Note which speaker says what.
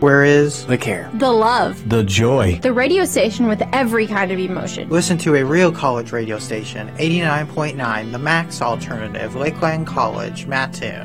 Speaker 1: where is
Speaker 2: the care,
Speaker 3: the love,
Speaker 2: the joy.
Speaker 3: The radio station with every kind of emotion.
Speaker 1: Listen to a real college radio station, 89.9, the Max Alternative, Lakeland College, Mattoon.